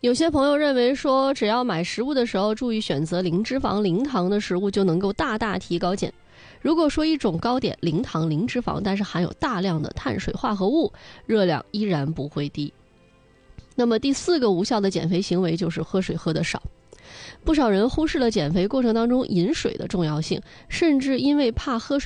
有些朋友认为说，只要买食物的时候注意选择零脂肪、零糖的食物，就能够大大提高减。如果说一种糕点零糖、零脂肪，但是含有大量的碳水化合物，热量依然不会低。那么第4个无效的减肥行为就是喝水喝得少。不少人忽视了减肥过程当中饮水的重要性，甚至因为怕喝水